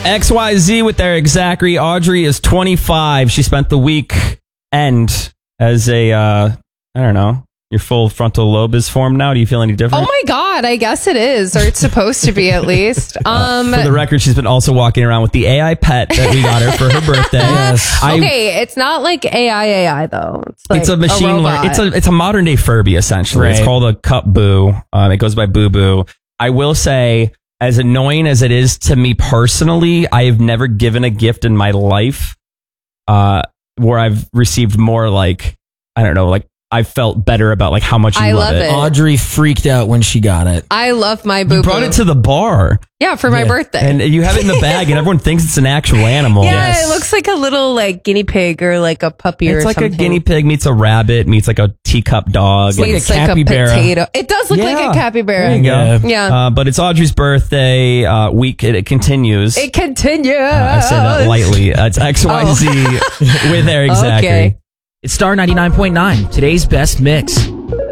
XYZ with Eric Zachary. Audrey is 25. She spent the weekend as I don't know. Your full frontal lobe is formed now. Do you feel any different? Oh my God, I guess it is, or it's supposed to be at least. For the record, she's been also walking around with the AI pet that we got her for her birthday. Yes. Okay, it's not like AI though. It's like a machine learning. robot. It's a modern day Furby essentially. Right. It's called a Cup Boo. It goes by Boo Boo. I will say, as annoying as it is to me personally, I have never given a gift in my life where I've received more like, I don't know, like I felt better about like how much you I love love it. Audrey freaked out when she got it. I love my boo You brought it to the bar. Yeah, for my birthday. And you have it in the bag and everyone thinks it's an actual animal. yeah, it looks like a little like guinea pig or like a puppy or It's like something. a guinea pig meets a rabbit meets like a teacup dog. It's like It's a like a capybara. potato. It does look like Yeah. a capybara. There you go. Yeah. But it's Audrey's birthday week. It continues. It continues. I say that lightly. It's XYZ with Eric Zachary. Okay. It's Star 99.9, today's best mix.